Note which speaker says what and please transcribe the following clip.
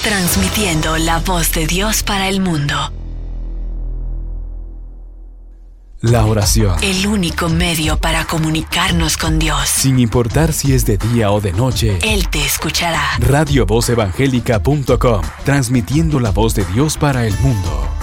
Speaker 1: Transmitiendo la voz de Dios para el mundo.
Speaker 2: La oración.
Speaker 1: El único medio para comunicarnos con Dios.
Speaker 2: Sin importar si es de día o de noche,
Speaker 1: Él te escuchará.
Speaker 2: RadioVozEvangélica.com, transmitiendo la voz de Dios para el mundo.